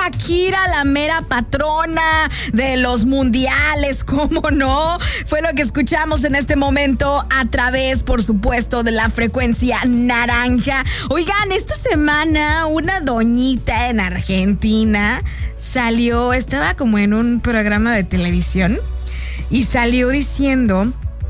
Shakira, la mera patrona de los mundiales, ¿cómo no? Fue lo que escuchamos en este momento a través, por supuesto, de la frecuencia naranja. Oigan, esta semana una doñita en Argentina salió, estaba como en un programa de televisión y salió diciendo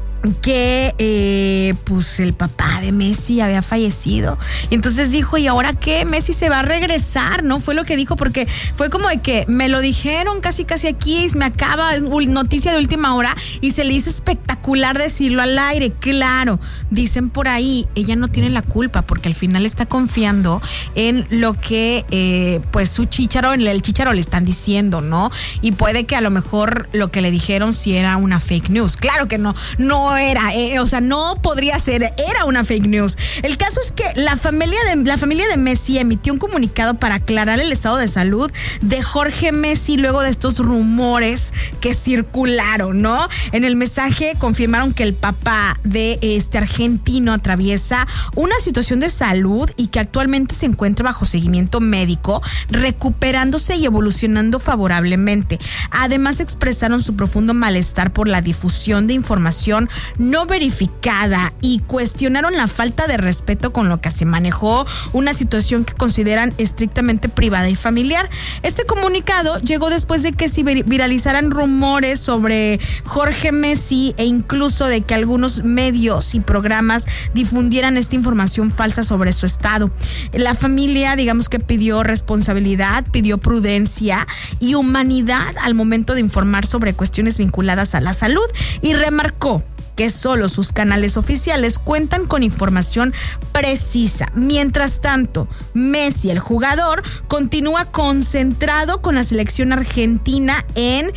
que pues el papá de Messi había fallecido. Y entonces dijo, ¿y ahora qué? Messi se va a regresar, ¿no? Fue lo que dijo, porque fue como de que me lo dijeron casi aquí, me acaba, es noticia de última hora, y se le hizo espectacular decirlo al aire. Claro, dicen por ahí, ella no tiene la culpa, porque al final está confiando en lo que pues su chícharo, en el chícharo le están diciendo, ¿no? Y puede que a lo mejor lo que le dijeron sí era una fake news. Claro que no era, o sea, no podría ser, era una fake news. El caso es que la familia de Messi emitió un comunicado para aclarar el estado de salud de Jorge Messi luego de estos rumores que circularon, ¿no? En el mensaje confirmaron que el papá de este argentino atraviesa una situación de salud y que actualmente se encuentra bajo seguimiento médico, recuperándose y evolucionando favorablemente. Además, expresaron su profundo malestar por la difusión de información no verificada y cuestionaron la falta de respeto con lo que se manejó una situación que consideran estrictamente privada y familiar. Este comunicado llegó después de que se viralizaran rumores sobre Jorge Messi e incluso de que algunos medios y programas difundieran esta información falsa sobre su estado. La familia, digamos que pidió responsabilidad, pidió prudencia y humanidad al momento de informar sobre cuestiones vinculadas a la salud y remarcó que solo sus canales oficiales cuentan con información precisa. Mientras tanto, Messi, el jugador, continúa concentrado con la selección argentina en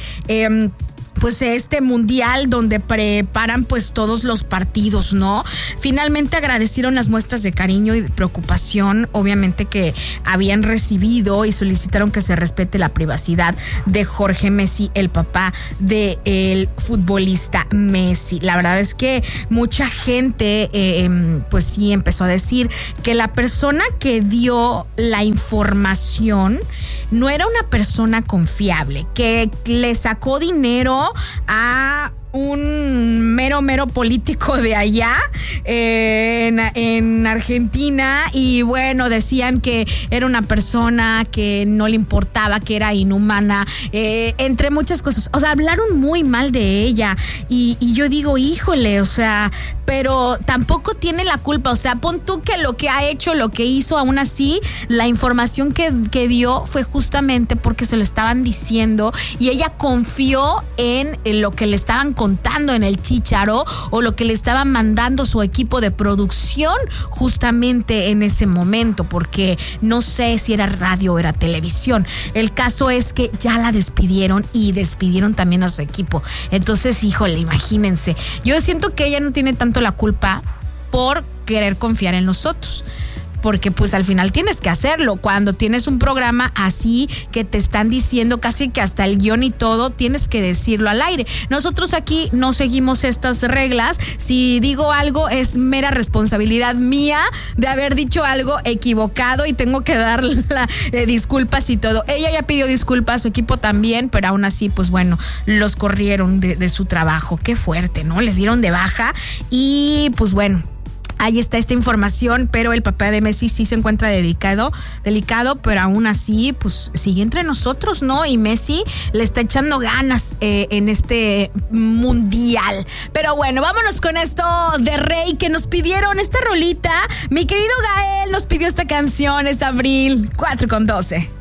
pues este mundial donde preparan pues todos los partidos, ¿no? Finalmente agradecieron las muestras de cariño y de preocupación, obviamente, que habían recibido, y solicitaron que se respete la privacidad de Jorge Messi, el papá del futbolista Messi. La verdad es que mucha gente pues sí empezó a decir que la persona que dio la información no era una persona confiable, que le sacó dinero a un mero político de allá en Argentina, y bueno, decían que era una persona que no le importaba, que era inhumana, entre muchas cosas. O sea, hablaron muy mal de ella y yo digo, híjole, o sea, pero tampoco tiene la culpa. O sea, pon tú que lo que ha hecho, lo que hizo, aún así, la información que dio fue justamente porque se lo estaban diciendo y ella confió en lo que le estaban contando en el chícharo o lo que le estaba mandando su equipo de producción justamente en ese momento, porque no sé si era radio o era televisión. El caso es que ya la despidieron y despidieron también a su equipo. Entonces, híjole, imagínense. Yo siento que ella no tiene tanto la culpa por querer confiar en nosotros, porque pues al final tienes que hacerlo. Cuando tienes un programa así que te están diciendo casi que hasta el guión y todo, tienes que decirlo al aire. Nosotros aquí no seguimos estas reglas. Si digo algo es mera responsabilidad mía de haber dicho algo equivocado y tengo que dar disculpas y todo. Ella ya pidió disculpas, su equipo también, pero aún así pues bueno, los corrieron de su trabajo. Qué fuerte, ¿no? Les dieron de baja y pues bueno, ahí está esta información, pero el papá de Messi sí se encuentra delicado, pero aún así, pues sigue entre nosotros, ¿no? Y Messi le está echando ganas en este mundial. Pero bueno, vámonos con esto de Rey, que nos pidieron esta rolita. Mi querido Gael nos pidió esta canción, es Abril 4:12.